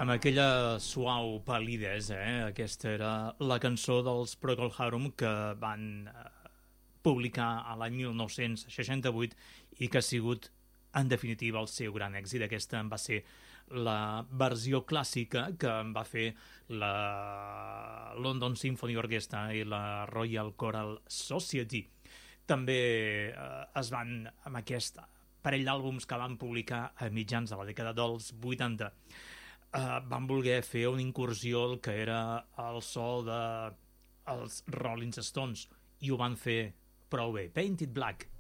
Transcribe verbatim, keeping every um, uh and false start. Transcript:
Amb aquella suau pal·lidesa, eh? Aquesta era la cançó dels Procol Harum que van eh, publicar a l'any mil nou-cents seixanta-vuit i que ha sigut, en definitiva, el seu gran èxit. Aquesta va ser la versió clàssica que en va fer la London Symphony Orchestra i la Royal Choral Society. També eh, es van, amb aquest parell d'àlbums que van publicar a mitjans de la dècada dels vuitanta, eh, van voler fer una incursió al que era el so de els Rolling Stones, i ho van fer prou bé. Painted Black